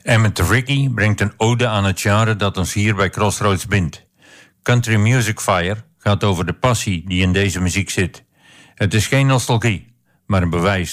Emmett Rickey brengt een ode aan het genre dat ons hier bij Crossroads bindt. Country Music Fire gaat over de passie die in deze muziek zit. Het is geen nostalgie, maar een bewijs